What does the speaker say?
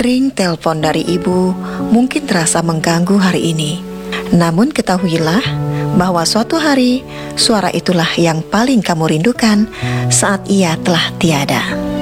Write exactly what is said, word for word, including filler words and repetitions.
Dering telepon dari ibu mungkin terasa mengganggu hari ini. Namun ketahuilah bahwa suatu hari suara itulah yang paling kamu rindukan saat ia telah tiada.